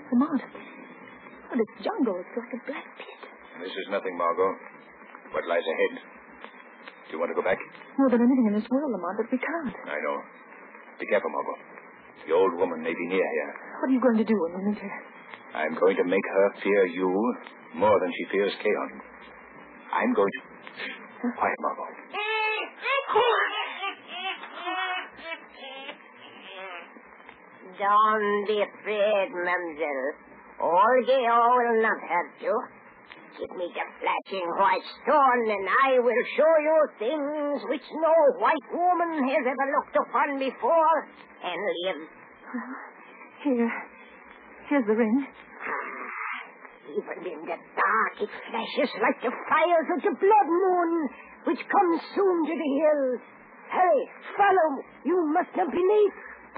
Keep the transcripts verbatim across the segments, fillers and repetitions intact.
The mountain. Oh, this jungle is like a black pit. This is nothing, Margot. What lies ahead? Do you want to go back? More than anything in this world, Lamont, but we can't. I know. Be careful, Margot. The old woman may be near here. What are you going to do when we meet her? I'm going to make her fear you more than she fears Keon. I'm going to... Huh? Quiet, Margot. Don't be afraid, mademoiselle. Old Geo will not hurt you. Give me the flashing white stone, and I will show you things which no white woman has ever looked upon before and live. Well, here. Here's the ring. Ah, even in the dark, it flashes like the fires of the blood moon, which comes soon to the hills. Hurry, follow me. You must not be late.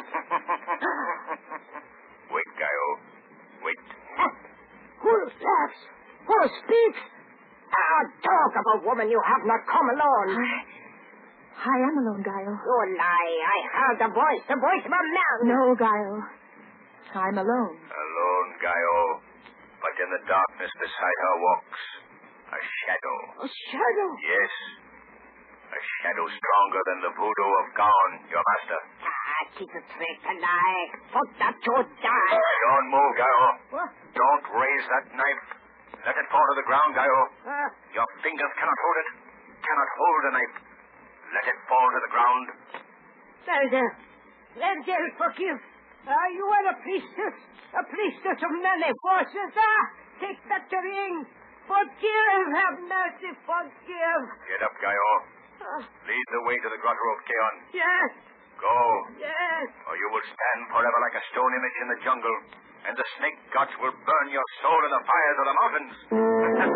Wait, Gaio. Wait. Who laughs? Who speaks? Ah, talk of a woman you have not come alone. I, I am alone, Gaio. You lie. I heard the voice, the voice of a man. No, Gaio. I'm alone. Alone, Gaio. But in the darkness beside her walks a shadow. A shadow? Yes. A shadow stronger than the voodoo of Gaon, your master. Ah, tis a trick to lie. Put that to die. Don't move, Gaio. What? Don't raise that knife. Let it fall to the ground, Gaio. Uh, Your fingers cannot hold it. Cannot hold a knife. Let it fall to the ground. Mademoiselle, Mademoiselle, forgive. Ah, you are a priestess. A priestess of many forces. Ah, take back the ring. Forgive. Have mercy. Forgive. Get up, Gaio. Uh, Lead the way to the grotto of Keon. yes. Go. Yes. Or you will stand forever like a stone image in the jungle, and the snake gods will burn your soul in the fires of the mountains.